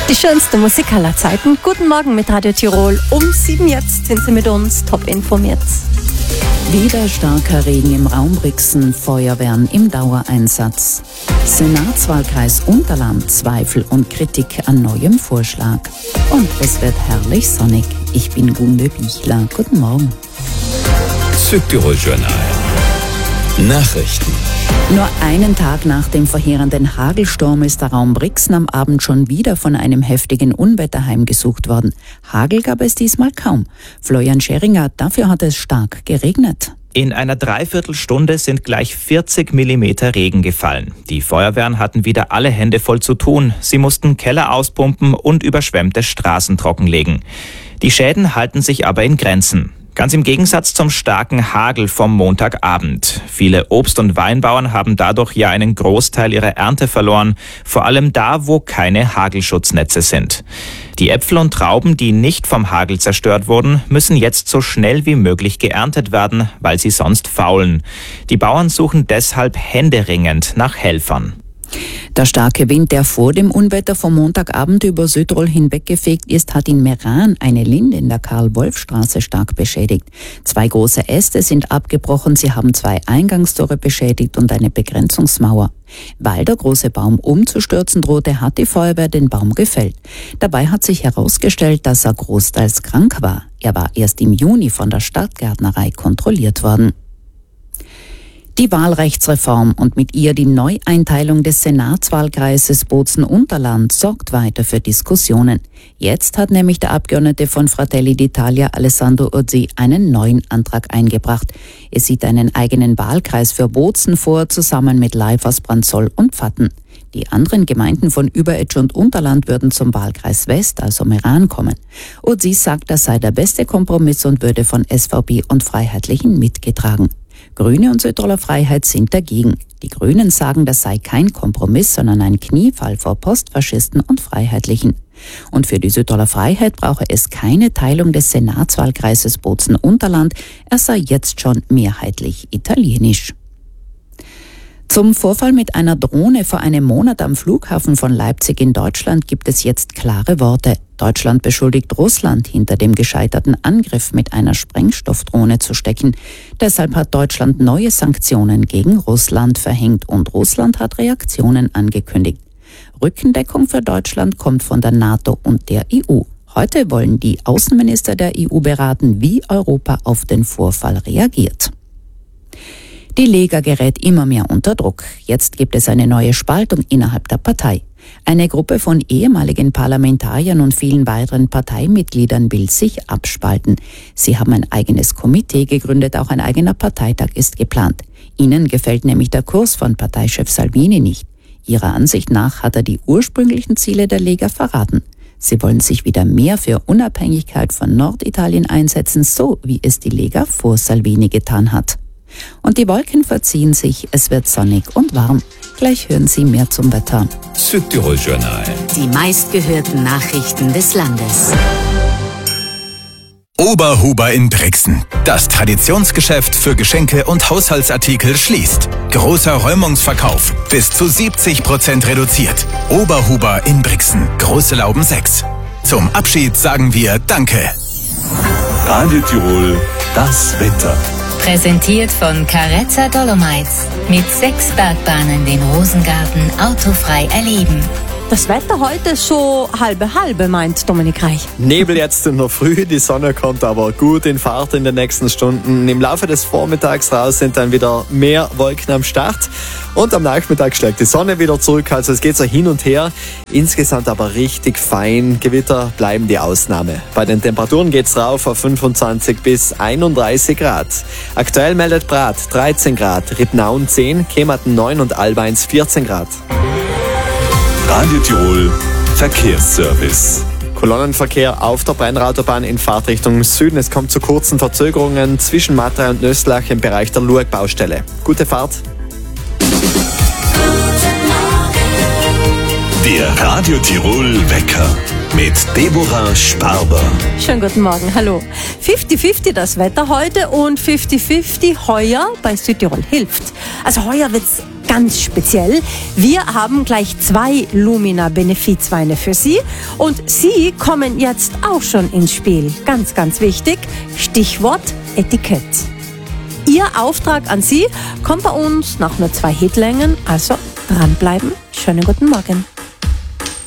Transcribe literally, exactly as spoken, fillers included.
Die schönste Musik aller Zeiten. Guten Morgen mit Radio Tirol. Um sieben jetzt sind Sie mit uns top informiert. Wieder starker Regen im Raum Brixen, Feuerwehren im Dauereinsatz. Senatswahlkreis Unterland, Zweifel und Kritik an neuem Vorschlag. Und es wird herrlich sonnig. Ich bin Gunde Bichler. Guten Morgen. Südtirol Journal. Nachrichten. Nur einen Tag nach dem verheerenden Hagelsturm ist der Raum Brixen am Abend schon wieder von einem heftigen Unwetter heimgesucht worden. Hagel gab es diesmal kaum. Florian Scheringer, dafür hat es stark geregnet. In einer Dreiviertelstunde sind gleich vierzig Millimeter Regen gefallen. Die Feuerwehren hatten wieder alle Hände voll zu tun. Sie mussten Keller auspumpen und überschwemmte Straßen trockenlegen. Die Schäden halten sich aber in Grenzen. Ganz im Gegensatz zum starken Hagel vom Montagabend. Viele Obst- und Weinbauern haben dadurch ja einen Großteil ihrer Ernte verloren, vor allem da, wo keine Hagelschutznetze sind. Die Äpfel und Trauben, die nicht vom Hagel zerstört wurden, müssen jetzt so schnell wie möglich geerntet werden, weil sie sonst faulen. Die Bauern suchen deshalb händeringend nach Helfern. Der starke Wind, der vor dem Unwetter vom Montagabend über Südtirol hinweggefegt ist, hat in Meran eine Linde in der Karl-Wolf-Straße stark beschädigt. Zwei große Äste sind abgebrochen, sie haben zwei Eingangstore beschädigt und eine Begrenzungsmauer. Weil der große Baum umzustürzen drohte, hat die Feuerwehr den Baum gefällt. Dabei hat sich herausgestellt, dass er großteils krank war. Er war erst im Juni von der Stadtgärtnerei kontrolliert worden. Die Wahlrechtsreform und mit ihr die Neueinteilung des Senatswahlkreises Bozen-Unterland sorgt weiter für Diskussionen. Jetzt hat nämlich der Abgeordnete von Fratelli d'Italia, Alessandro Urzi, einen neuen Antrag eingebracht. Er sieht einen eigenen Wahlkreis für Bozen vor, zusammen mit Leifers, Branzoll und Pfatten. Die anderen Gemeinden von Überetsch und Unterland würden zum Wahlkreis West, also Meran, kommen. Urzi sagt, das sei der beste Kompromiss und würde von S V P und Freiheitlichen mitgetragen. Grüne und Südtiroler Freiheit sind dagegen. Die Grünen sagen, das sei kein Kompromiss, sondern ein Kniefall vor Postfaschisten und Freiheitlichen. Und für die Südtiroler Freiheit brauche es keine Teilung des Senatswahlkreises Bozen-Unterland. Er sei jetzt schon mehrheitlich italienisch. Zum Vorfall mit einer Drohne vor einem Monat am Flughafen von Leipzig in Deutschland gibt es jetzt klare Worte. Deutschland beschuldigt Russland, hinter dem gescheiterten Angriff mit einer Sprengstoffdrohne zu stecken. Deshalb hat Deutschland neue Sanktionen gegen Russland verhängt und Russland hat Reaktionen angekündigt. Rückendeckung für Deutschland kommt von der NATO und der E U. Heute wollen die Außenminister der E U beraten, wie Europa auf den Vorfall reagiert. Die Lega gerät immer mehr unter Druck. Jetzt gibt es eine neue Spaltung innerhalb der Partei. Eine Gruppe von ehemaligen Parlamentariern und vielen weiteren Parteimitgliedern will sich abspalten. Sie haben ein eigenes Komitee gegründet, auch ein eigener Parteitag ist geplant. Ihnen gefällt nämlich der Kurs von Parteichef Salvini nicht. Ihrer Ansicht nach hat er die ursprünglichen Ziele der Lega verraten. Sie wollen sich wieder mehr für Unabhängigkeit von Norditalien einsetzen, so wie es die Lega vor Salvini getan hat. Und die Wolken verziehen sich, es wird sonnig und warm. Gleich hören Sie mehr zum Wetter. Südtirol Journal. Die meistgehörten Nachrichten des Landes. Oberhuber in Brixen. Das Traditionsgeschäft für Geschenke und Haushaltsartikel schließt. Großer Räumungsverkauf. Bis zu siebzig Prozent reduziert. Oberhuber in Brixen. Große Lauben sechs. Zum Abschied sagen wir Danke. Radio Tirol, das Wetter. Präsentiert von Carezza Dolomites. Mit sechs Bergbahnen den Rosengarten autofrei erleben. Das Wetter heute so halbe halbe, meint Dominik Reich. Nebel jetzt in der Früh, die Sonne kommt aber gut in Fahrt in den nächsten Stunden. Im Laufe des Vormittags raus sind dann wieder mehr Wolken am Start. Und am Nachmittag schlägt die Sonne wieder zurück, also es geht so hin und her. Insgesamt aber richtig fein. Gewitter bleiben die Ausnahme. Bei den Temperaturen geht's rauf auf fünfundzwanzig bis einunddreißig Grad. Aktuell meldet Brat dreizehn Grad, Rittnaun zehn, Kematen neun und Albeins vierzehn Grad. Radio Tirol Verkehrsservice. Kolonnenverkehr auf der Brennerautobahn in Fahrtrichtung Süden. Es kommt zu kurzen Verzögerungen zwischen Matra und Nöslach im Bereich der Lueg-Baustelle. Gute Fahrt. Der Radio Tirol Wecker. mit Deborah Sparber. Schönen guten Morgen, hallo. fünfzig fünfzig das Wetter heute und fünfzig fünfzig heuer bei Südtirol hilft. Also heuer wird's ganz speziell. Wir haben gleich zwei Lumina-Benefizweine für Sie und Sie kommen jetzt auch schon ins Spiel. Ganz, ganz wichtig, Stichwort Etikett. Ihr Auftrag an Sie kommt bei uns nach nur zwei Hitlängen, also dranbleiben. Schönen guten Morgen.